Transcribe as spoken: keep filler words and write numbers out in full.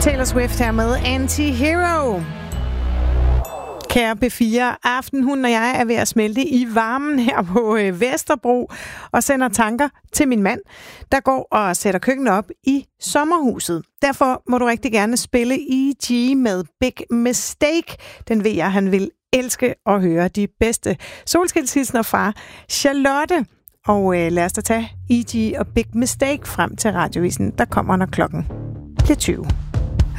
Taylor Swift her med Anti-Hero. Kære B fire, aftenhunden og jeg er ved at smelte i varmen her på Vesterbro og sender tanker til min mand, der går og sætter køkkenet op i sommerhuset. Derfor må du rigtig gerne spille E G med Big Mistake. Den ved jeg, han vil elske at høre de bedste solskinshilsner fra Charlotte. Og øh, lad os da tage E G og Big Mistake frem til radiovisen, der kommer, når klokken bliver tyve.